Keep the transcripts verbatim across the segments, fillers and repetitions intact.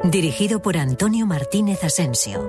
Dirigido por Antonio Martínez Asensio.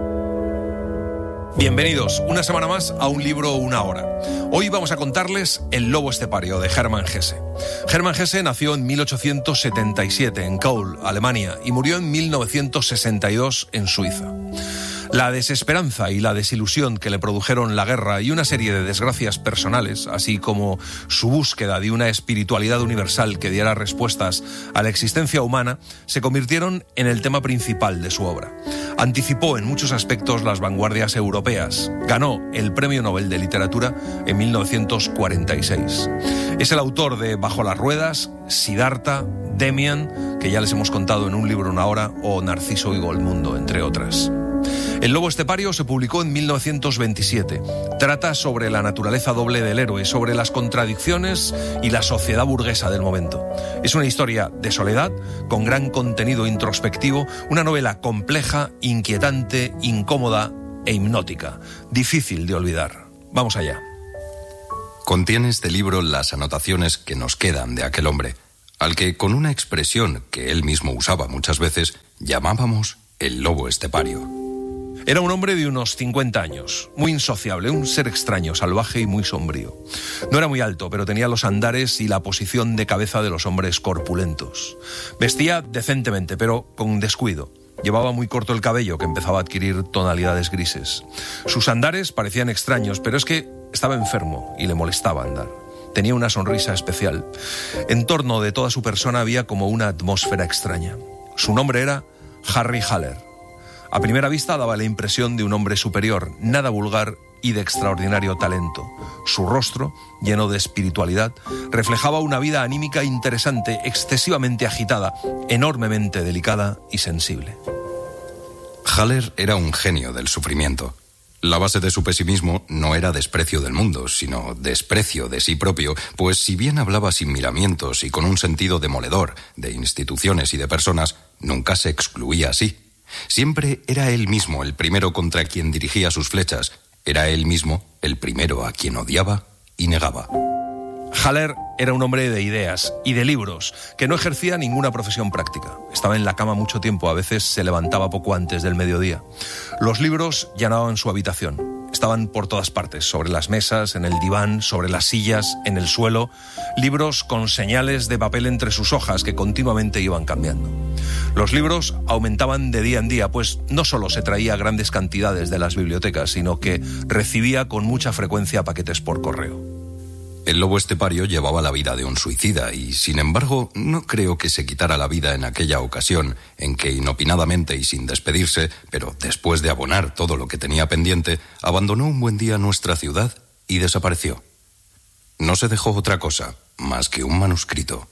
Bienvenidos una semana más a Un libro, una hora. Hoy vamos a contarles El lobo estepario, de Hermann Hesse. Hermann Hesse nació en mil ochocientos setenta y siete en Kaul, Alemania, y murió en mil novecientos sesenta y dos en Suiza. La desesperanza y la desilusión que le produjeron la guerra y una serie de desgracias personales, así como su búsqueda de una espiritualidad universal que diera respuestas a la existencia humana, se convirtieron en el tema principal de su obra. Anticipó en muchos aspectos las vanguardias europeas. Ganó el Premio Nobel de Literatura en mil novecientos cuarenta y seis. Es el autor de Bajo las ruedas, Siddhartha, Demian, que ya les hemos contado en Un libro, una hora, o Narciso y Golmundo, entre otras. El lobo estepario se publicó en mil novecientos veintisiete. Trata sobre la naturaleza doble del héroe, sobre las contradicciones y la sociedad burguesa del momento. Es una historia de soledad, con gran contenido introspectivo, una novela compleja, inquietante, incómoda e hipnótica. Difícil de olvidar. Vamos allá. Contiene este libro las anotaciones que nos quedan de aquel hombre, al que, con una expresión que él mismo usaba muchas veces, llamábamos el lobo estepario. Era un hombre de unos cincuenta años, muy insociable, un ser extraño, salvaje y muy sombrío. No era muy alto, pero tenía los andares y la posición de cabeza de los hombres corpulentos. Vestía decentemente, pero con descuido. Llevaba muy corto el cabello, que empezaba a adquirir tonalidades grises. Sus andares parecían extraños, pero es que estaba enfermo y le molestaba andar. Tenía una sonrisa especial. En torno de toda su persona había como una atmósfera extraña. Su nombre era Harry Haller. A primera vista daba la impresión de un hombre superior, nada vulgar y de extraordinario talento. Su rostro, lleno de espiritualidad, reflejaba una vida anímica interesante, excesivamente agitada, enormemente delicada y sensible. Haller era un genio del sufrimiento. La base de su pesimismo no era desprecio del mundo, sino desprecio de sí propio, pues si bien hablaba sin miramientos y con un sentido demoledor de instituciones y de personas, nunca se excluía así. Siempre era él mismo el primero contra quien dirigía sus flechas. Era él mismo el primero a quien odiaba y negaba. Haller era un hombre de ideas y de libros, que no ejercía ninguna profesión práctica. Estaba en la cama mucho tiempo, a veces se levantaba poco antes del mediodía. Los libros llenaban su habitación. Estaban por todas partes, sobre las mesas, en el diván, sobre las sillas, en el suelo. Libros con señales de papel entre sus hojas que continuamente iban cambiando. Los libros aumentaban de día en día, pues no solo se traía grandes cantidades de las bibliotecas, sino que recibía con mucha frecuencia paquetes por correo. El lobo estepario llevaba la vida de un suicida y, sin embargo, no creo que se quitara la vida en aquella ocasión en que, inopinadamente y sin despedirse, pero después de abonar todo lo que tenía pendiente, abandonó un buen día nuestra ciudad y desapareció. No se dejó otra cosa más que un manuscrito.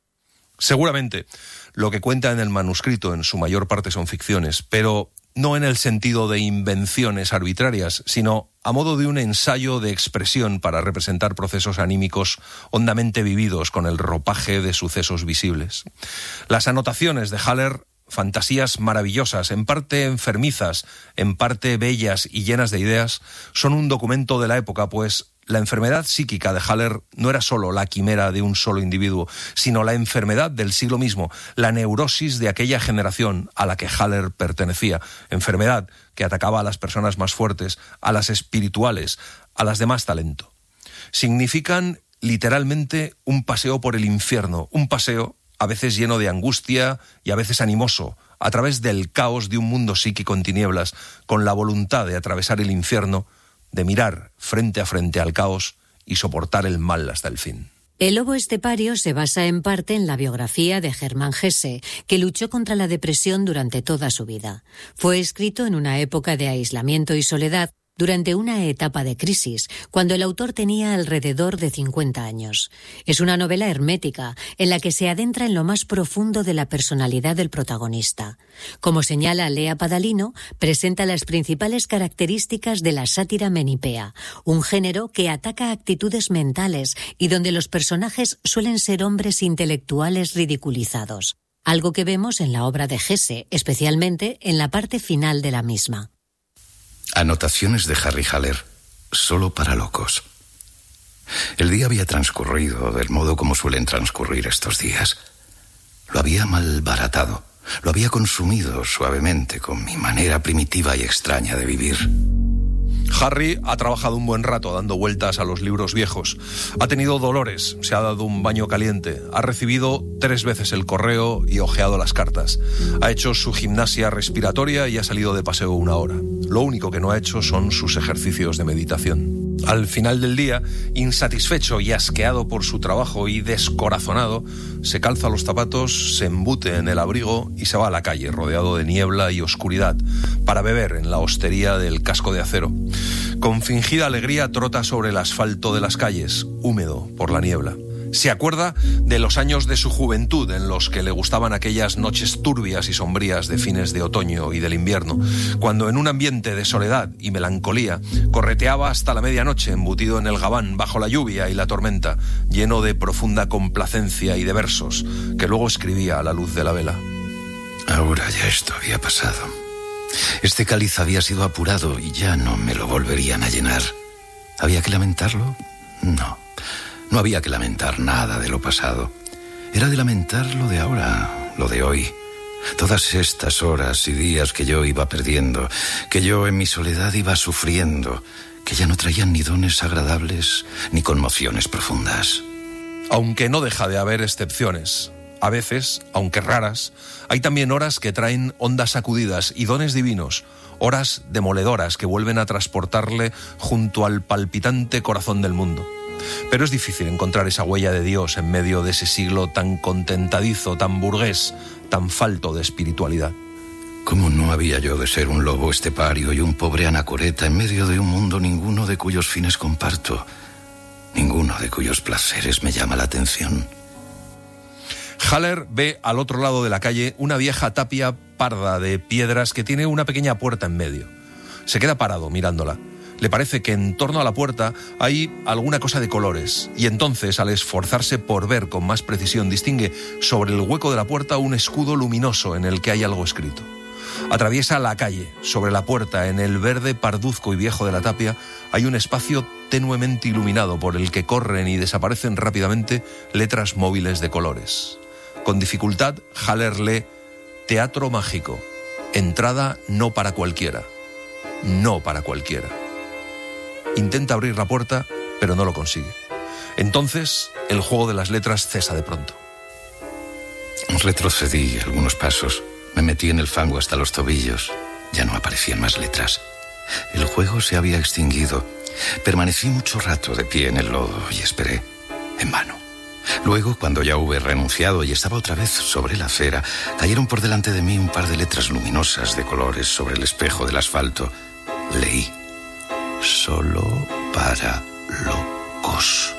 Seguramente lo que cuenta en el manuscrito en su mayor parte son ficciones, pero no en el sentido de invenciones arbitrarias, sino a modo de un ensayo de expresión para representar procesos anímicos hondamente vividos con el ropaje de sucesos visibles. Las anotaciones de Haller, fantasías maravillosas, en parte enfermizas, en parte bellas y llenas de ideas, son un documento de la época, pues la enfermedad psíquica de Haller no era solo la quimera de un solo individuo, sino la enfermedad del siglo mismo, la neurosis de aquella generación a la que Haller pertenecía, enfermedad que atacaba a las personas más fuertes, a las espirituales, a las de más talento. Significan literalmente un paseo por el infierno, un paseo a veces lleno de angustia y a veces animoso, a través del caos de un mundo psíquico en tinieblas, con la voluntad de atravesar el infierno, de mirar frente a frente al caos y soportar el mal hasta el fin. El lobo estepario se basa en parte en la biografía de Hermann Hesse, que luchó contra la depresión durante toda su vida. Fue escrito en una época de aislamiento y soledad, durante una etapa de crisis, cuando el autor tenía alrededor de cincuenta años. Es una novela hermética, en la que se adentra en lo más profundo de la personalidad del protagonista. Como señala Lea Padalino, presenta las principales características de la sátira menipea, un género que ataca actitudes mentales y donde los personajes suelen ser hombres intelectuales ridiculizados, algo que vemos en la obra de Hesse, especialmente en la parte final de la misma. Anotaciones de Harry Haller, solo para locos. El día había transcurrido del modo como suelen transcurrir estos días. Lo había malbaratado. Lo había consumido suavemente con mi manera primitiva y extraña de vivir. Harry ha trabajado un buen rato dando vueltas a los libros viejos. Ha tenido dolores, se ha dado un baño caliente, ha recibido tres veces el correo y hojeado las cartas. Ha hecho su gimnasia respiratoria y ha salido de paseo una hora. Lo único que no ha hecho son sus ejercicios de meditación. Al final del día, insatisfecho y asqueado por su trabajo y descorazonado, se calza los zapatos, se embute en el abrigo y se va a la calle, rodeado de niebla y oscuridad, para beber en la hostería del Casco de Acero. Con fingida alegría trota sobre el asfalto de las calles, húmedo por la niebla. Se acuerda de los años de su juventud en los que le gustaban aquellas noches turbias y sombrías de fines de otoño y del invierno, cuando en un ambiente de soledad y melancolía correteaba hasta la medianoche embutido en el gabán bajo la lluvia y la tormenta, lleno de profunda complacencia y de versos que luego escribía a la luz de la vela. Ahora ya esto había pasado. Este cáliz había sido apurado y ya no me lo volverían a llenar. ¿Había que lamentarlo? No. No había que lamentar nada de lo pasado. Era de lamentar lo de ahora, lo de hoy. Todas estas horas y días que yo iba perdiendo, que yo en mi soledad iba sufriendo, que ya no traían ni dones agradables ni conmociones profundas. Aunque no deja de haber excepciones. A veces, aunque raras, hay también horas que traen ondas sacudidas y dones divinos, horas demoledoras que vuelven a transportarle junto al palpitante corazón del mundo. Pero es difícil encontrar esa huella de Dios en medio de ese siglo tan contentadizo, tan burgués, tan falto de espiritualidad. ¿Cómo no había yo de ser un lobo estepario y un pobre anacoreta en medio de un mundo ninguno de cuyos fines comparto, ninguno de cuyos placeres me llama la atención? Haller ve al otro lado de la calle una vieja tapia parda de piedras que tiene una pequeña puerta en medio. Se queda parado mirándola. Le parece que en torno a la puerta hay alguna cosa de colores, y entonces, al esforzarse por ver con más precisión, distingue sobre el hueco de la puerta un escudo luminoso en el que hay algo escrito. Atraviesa la calle. Sobre la puerta, en el verde parduzco y viejo de la tapia, hay un espacio tenuemente iluminado por el que corren y desaparecen rápidamente letras móviles de colores. Con dificultad, Haller lee: Teatro mágico. Entrada no para cualquiera. No para cualquiera. Intenta abrir la puerta, pero no lo consigue. Entonces, el juego de las letras cesa de pronto. Retrocedí algunos pasos. Me metí en el fango hasta los tobillos. Ya no aparecían más letras. El juego se había extinguido. Permanecí mucho rato de pie en el lodo y esperé. En vano. Luego, cuando ya hube renunciado y estaba otra vez sobre la acera, cayeron por delante de mí un par de letras luminosas de colores sobre el espejo del asfalto. Leí: solo para locos.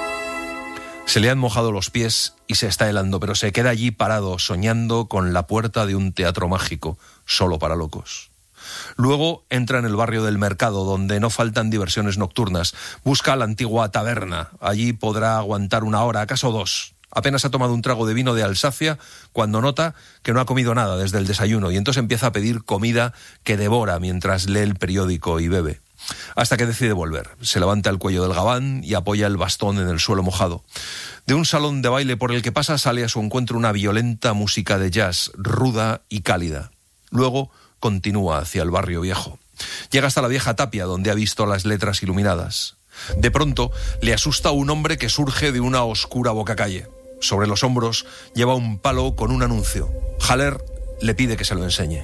Se le han mojado los pies y se está helando, pero se queda allí parado, soñando con la puerta de un teatro mágico, solo para locos. Luego entra en el barrio del Mercado, donde no faltan diversiones nocturnas. Busca la antigua taberna. Allí podrá aguantar una hora, acaso dos. Apenas ha tomado un trago de vino de Alsacia cuando nota que no ha comido nada desde el desayuno, y entonces empieza a pedir comida que devora mientras lee el periódico y bebe. Hasta que decide volver. Se levanta el cuello del gabán y apoya el bastón en el suelo mojado. De un salón de baile por el que pasa sale a su encuentro una violenta música de jazz, ruda y cálida. Luego continúa hacia el barrio viejo. Llega hasta la vieja tapia donde ha visto las letras iluminadas. De pronto le asusta un hombre que surge de una oscura bocacalle. Sobre los hombros lleva un palo con un anuncio. Haller le pide que se lo enseñe.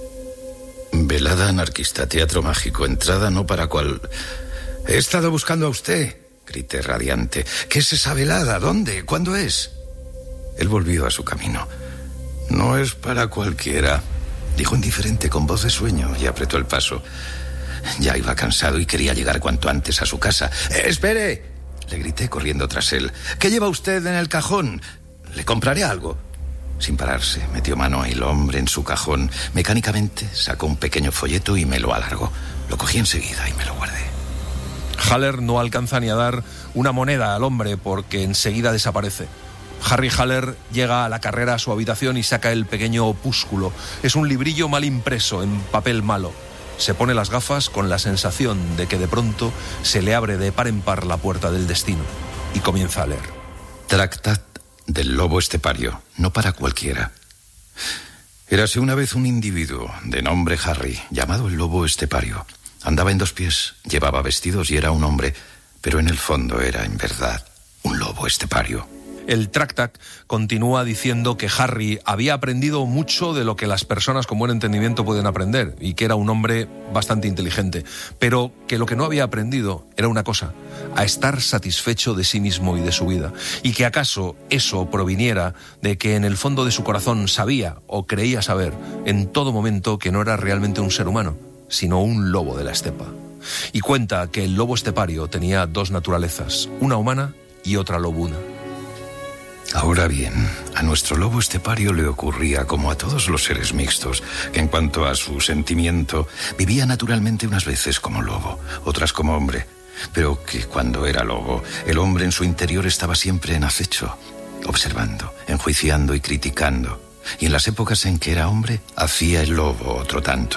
Velada anarquista, teatro mágico, entrada no para cual... He estado buscando a usted, grité radiante. ¿Qué es esa velada? ¿Dónde? ¿Cuándo es? Él volvió a su camino. No es para cualquiera, dijo indiferente con voz de sueño y apretó el paso. Ya iba cansado y quería llegar cuanto antes a su casa. ¡Eh, espere! Le grité corriendo tras él. ¿Qué lleva usted en el cajón? Le compraré algo. Sin pararse, metió mano el hombre en su cajón. Mecánicamente sacó un pequeño folleto y me lo alargó. Lo cogí enseguida y me lo guardé. Haller no alcanza ni a dar una moneda al hombre porque enseguida desaparece. Harry Haller llega a la carrera a su habitación y saca el pequeño opúsculo. Es un librillo mal impreso, en papel malo. Se pone las gafas con la sensación de que de pronto se le abre de par en par la puerta del destino y comienza a leer. Tractat del lobo estepario, no para cualquiera. Érase una vez un individuo de nombre Harry, llamado el lobo estepario. Andaba en dos pies, llevaba vestidos y era un hombre, pero en el fondo era, en verdad, un lobo estepario. El Tractat continúa diciendo que Harry había aprendido mucho de lo que las personas con buen entendimiento pueden aprender y que era un hombre bastante inteligente, pero que lo que no había aprendido era una cosa: a estar satisfecho de sí mismo y de su vida, y que acaso eso proviniera de que en el fondo de su corazón sabía o creía saber en todo momento que no era realmente un ser humano, sino un lobo de la estepa. Y cuenta que el lobo estepario tenía dos naturalezas, una humana y otra lobuna. Ahora bien, a nuestro lobo estepario le ocurría como a todos los seres mixtos, que en cuanto a su sentimiento, vivía naturalmente unas veces como lobo, otras como hombre, pero que cuando era lobo, el hombre en su interior estaba siempre en acecho, observando, enjuiciando y criticando, y en las épocas en que era hombre, hacía el lobo otro tanto.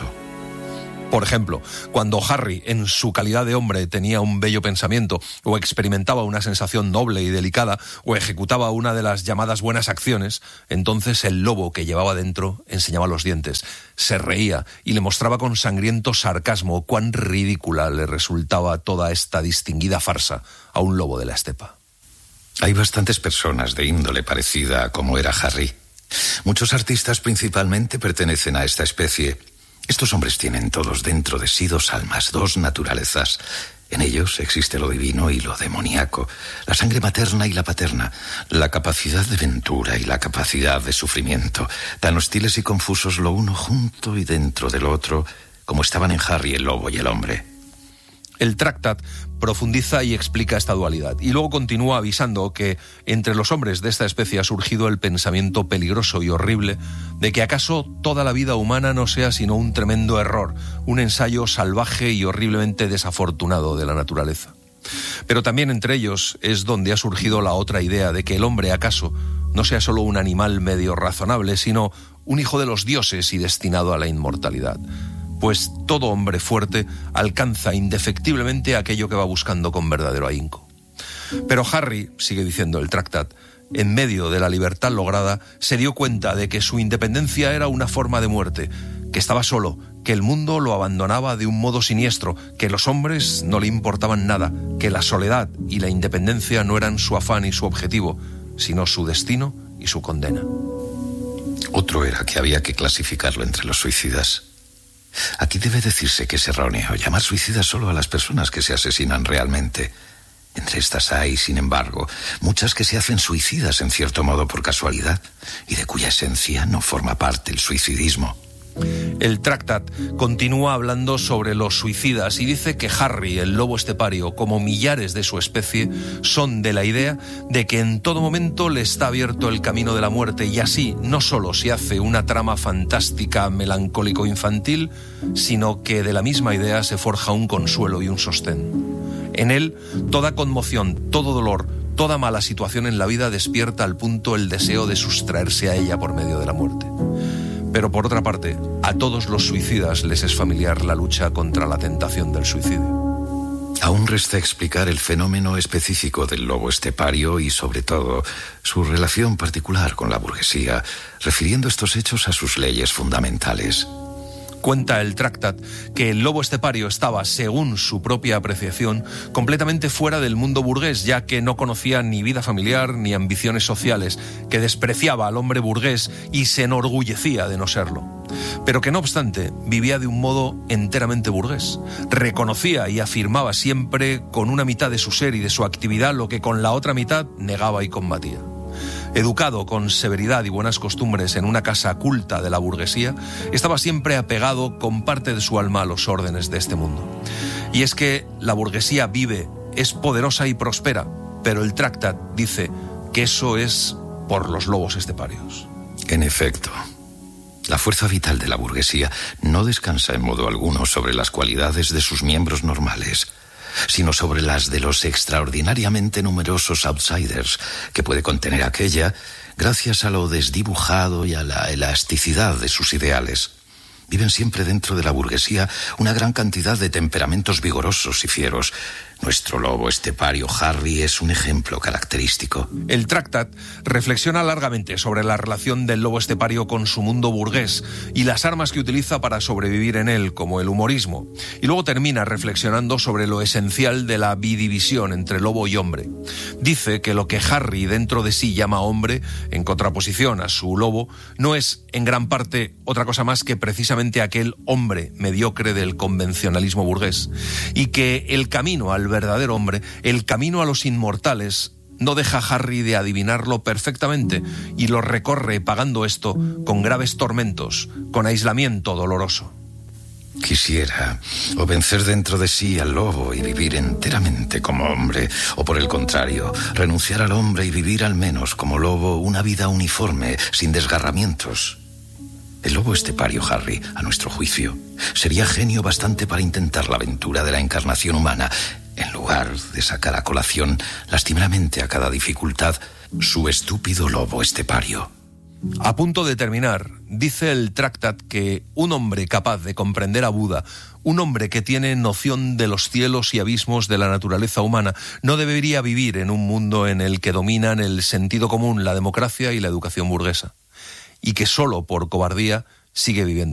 Por ejemplo, cuando Harry, en su calidad de hombre, tenía un bello pensamiento, o experimentaba una sensación noble y delicada, o ejecutaba una de las llamadas buenas acciones, entonces el lobo que llevaba dentro enseñaba los dientes, se reía y le mostraba con sangriento sarcasmo cuán ridícula le resultaba toda esta distinguida farsa a un lobo de la estepa. Hay bastantes personas de índole parecida a como era Harry. Muchos artistas principalmente pertenecen a esta especie. Estos hombres tienen todos dentro de sí dos almas, dos naturalezas. En ellos existe lo divino y lo demoníaco, la sangre materna y la paterna, la capacidad de ventura y la capacidad de sufrimiento, tan hostiles y confusos lo uno junto y dentro del otro, como estaban en Harry el lobo y el hombre. El Tractat profundiza y explica esta dualidad, y luego continúa avisando que entre los hombres de esta especie ha surgido el pensamiento peligroso y horrible de que acaso toda la vida humana no sea sino un tremendo error, un ensayo salvaje y horriblemente desafortunado de la naturaleza. Pero también entre ellos es donde ha surgido la otra idea de que el hombre acaso no sea solo un animal medio razonable, sino un hijo de los dioses y destinado a la inmortalidad. Pues todo hombre fuerte alcanza indefectiblemente aquello que va buscando con verdadero ahínco. Pero Harry, sigue diciendo el Tractat, en medio de la libertad lograda, se dio cuenta de que su independencia era una forma de muerte, que estaba solo, que el mundo lo abandonaba de un modo siniestro, que los hombres no le importaban nada, que la soledad y la independencia no eran su afán y su objetivo, sino su destino y su condena. Otro era que había que clasificarlo entre los suicidas. Aquí debe decirse que es erróneo llamar suicidas solo a las personas que se asesinan realmente. Entre estas hay, sin embargo, muchas que se hacen suicidas en cierto modo por casualidad y de cuya esencia no forma parte el suicidismo. El Tractat continúa hablando sobre los suicidas y dice que Harry, el lobo estepario, como millares de su especie, son de la idea de que en todo momento le está abierto el camino de la muerte, y así no solo se hace una trama fantástica, melancólico-infantil, sino que de la misma idea se forja un consuelo y un sostén. En él, toda conmoción, todo dolor, toda mala situación en la vida despierta al punto el deseo de sustraerse a ella por medio de la muerte. Pero por otra parte, a todos los suicidas les es familiar la lucha contra la tentación del suicidio. Aún resta explicar el fenómeno específico del lobo estepario y, sobre todo, su relación particular con la burguesía, refiriendo estos hechos a sus leyes fundamentales. Cuenta el Tractat que el lobo estepario estaba, según su propia apreciación, completamente fuera del mundo burgués, ya que no conocía ni vida familiar ni ambiciones sociales, que despreciaba al hombre burgués y se enorgullecía de no serlo. Pero que no obstante vivía de un modo enteramente burgués. Reconocía y afirmaba siempre con una mitad de su ser y de su actividad lo que con la otra mitad negaba y combatía. Educado con severidad y buenas costumbres en una casa culta de la burguesía, estaba siempre apegado con parte de su alma a los órdenes de este mundo. Y es que la burguesía vive, es poderosa y prospera, pero el Tractat dice que eso es por los lobos esteparios. En efecto, la fuerza vital de la burguesía no descansa en modo alguno sobre las cualidades de sus miembros normales, sino sobre las de los extraordinariamente numerosos outsiders que puede contener aquella gracias a lo desdibujado y a la elasticidad de sus ideales. Viven siempre dentro de la burguesía una gran cantidad de temperamentos vigorosos y fieros, Nuestro lobo estepario Harry es un ejemplo característico. El Tractat reflexiona largamente sobre la relación del lobo estepario con su mundo burgués y las armas que utiliza para sobrevivir en él, como el humorismo. Y luego termina reflexionando sobre lo esencial de la bidivisión entre lobo y hombre. Dice que lo que Harry dentro de sí llama hombre, en contraposición a su lobo, no es en gran parte otra cosa más que precisamente aquel hombre mediocre del convencionalismo burgués. Y que el camino al verdadero hombre, el camino a los inmortales, no deja a Harry de adivinarlo perfectamente y lo recorre pagando esto con graves tormentos, con aislamiento doloroso. Quisiera o vencer dentro de sí al lobo y vivir enteramente como hombre, o por el contrario, renunciar al hombre y vivir al menos como lobo una vida uniforme, sin desgarramientos. El lobo estepario Harry, a nuestro juicio, sería genio bastante para intentar la aventura de la encarnación humana, en lugar de sacar a colación, lastimeramente a cada dificultad, su estúpido lobo estepario. A punto de terminar, dice el Tractat que un hombre capaz de comprender a Buda, un hombre que tiene noción de los cielos y abismos de la naturaleza humana, no debería vivir en un mundo en el que dominan el sentido común, la democracia y la educación burguesa, y que solo por cobardía sigue viviendo.